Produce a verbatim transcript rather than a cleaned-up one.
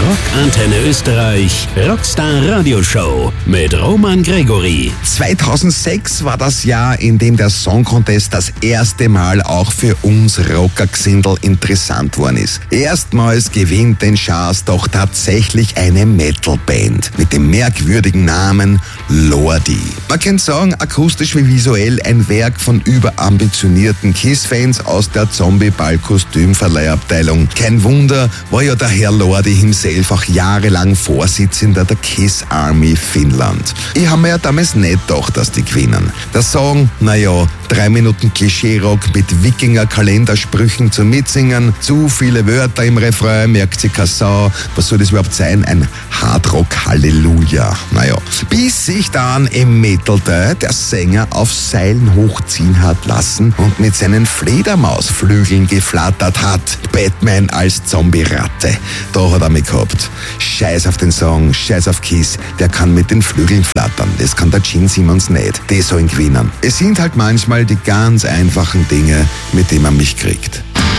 Rock Antenne Österreich Rockstar Radioshow mit Roman Gregory. zweitausendsechs war das Jahr, in dem der Song Contest das erste Mal auch für uns Rocker-Gesindel interessant worden ist. Erstmals gewinnt den Charts doch tatsächlich eine Metal-Band mit dem merkwürdigen Namen Lordi. Man kann sagen, akustisch wie visuell ein Werk von überambitionierten KISS-Fans aus der Zombie-Ball-Kostümverleihabteilung. Kein Wunder, war ja der Herr Lordi himself auch jahrelang Vorsitzender der KISS Army Finnland. Ich habe mir ja damals nicht gedacht, dass die gewinnen. Der Song, naja, drei Minuten Klischee-Rock mit Wikinger-Kalendersprüchen zum Mitsingen, zu viele Wörter im Refrain, merkt sich keine Sau. Was soll das überhaupt sein? Ein Hardrock-Halleluja. Naja, bis sich dann im Metal-Teil der Sänger auf Seilen hochziehen hat lassen und mit seinen Fledermausflügeln geflattert hat. Batman als Zombie-Ratte. Da hat er mich gehabt. Scheiß auf den Song, scheiß auf KISS, der kann mit den Flügeln flattern. Das kann der Gene Simmons nicht. Die sollen gewinnen. Es sind halt manchmal die ganz einfachen Dinge, mit denen man mich kriegt.